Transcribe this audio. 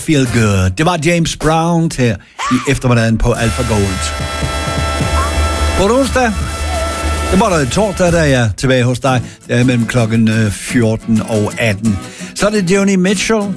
Feel Good. Det var James Brown her i eftermiddagen på Alpha Gold. På onsdag, det var der torsdag, da jeg er tilbage hos dig, mellem klokken 14 og 18. Så er det Joni Mitchell.